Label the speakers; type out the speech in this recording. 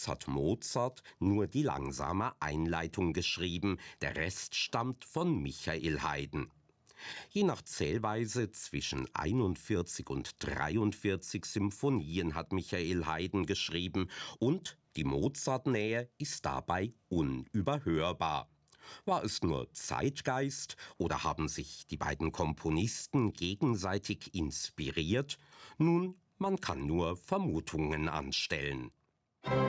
Speaker 1: Allerdings hat Mozart nur die langsame Einleitung geschrieben, der Rest stammt von Michael Haydn. Je nach Zählweise zwischen 41 und 43 Symphonien hat Michael Haydn geschrieben und die Mozart-Nähe ist dabei unüberhörbar. War es nur Zeitgeist oder haben sich die beiden Komponisten gegenseitig inspiriert? Nun, man kann nur Vermutungen anstellen.